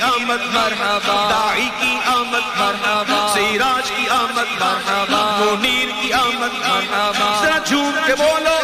आमद मरहबा, दाई की आमद मरहबा, सिराज की आमद मरहबा, मुनीर की आमद मरहबा। जरा झूम के बोलो